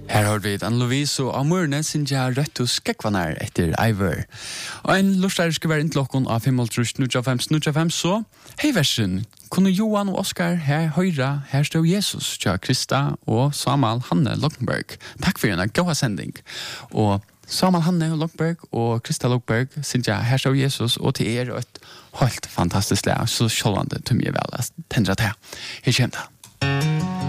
Her har vi Anne-Louise og Amorne sin jeg rødt og skekvanar etter Iver. Og en lustare skal være inntil av 5.05 så hei versen, kunne Johan og Oskar her høyra, her stod Jesus, tja Krista og Samuel Hanne Lokkenberg. Takk for en god sending. Og Samuel Hanne Lokkenberg og Krista Lokkenberg sin jeg her stod Jesus, og til et helt fantastisk lag, så sjålvande til mye vel, tendra til. Her kjem det.